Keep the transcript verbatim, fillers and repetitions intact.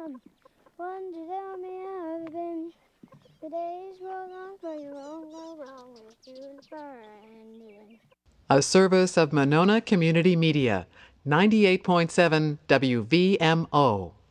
One to tell me how I've been. The days roll on, but you won't go wrong with you and the fire ending. A service of Monona Community Media, ninety-eight point seven W V M O.